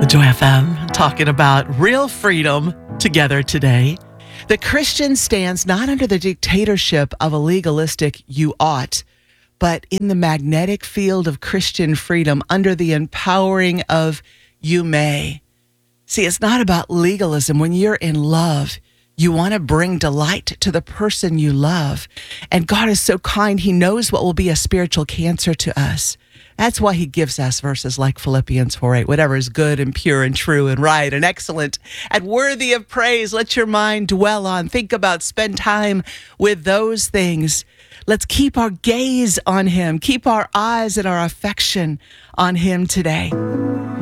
Joy FM, talking about real freedom together today. The Christian stands not under the dictatorship of a legalistic "you ought," but in the magnetic field of Christian freedom under the empowering of "you may." See, it's not about legalism. When you're in love, you want to bring delight to the person you love. And God is so kind. He knows what will be a spiritual cancer to us. That's why he gives us verses like Philippians 4:8, whatever is good and pure and true and right and excellent and worthy of praise, let your mind dwell on. Think about, spend time with those things. Let's keep our gaze on him, keep our eyes and our affection on him today.